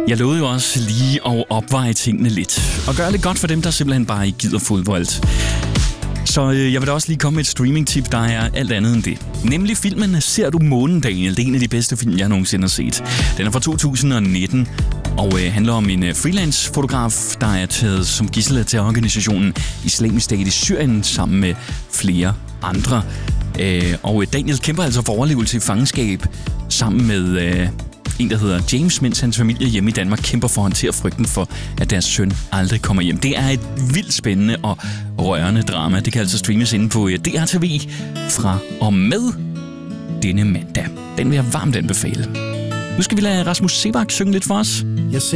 Jeg lovede jo også lige at opveje tingene lidt, og gøre det godt for dem, der simpelthen bare ikke gider fodbold. Så jeg vil da også lige komme med et streaming-tip, der er alt andet end det. Nemlig filmen Ser du månen, Daniel? Det er en af de bedste film, jeg nogensinde har set. Den er fra 2019 og handler om en freelance-fotograf, der er taget som gidsel til organisationen Islamisk Stat i Syrien sammen med flere andre. Og Daniel kæmper altså for overlevelse i fangenskab sammen med en, der hedder James, mens hans familie hjemme i Danmark kæmper for at håndtere frygten for, at deres søn aldrig kommer hjem. Det er et vildt spændende og rørende drama. Det kan altså streames inde på DRTV fra og med denne mandag. Den vil jeg varmt anbefale. Nu skal vi lade Rasmus Seebach synge lidt for os.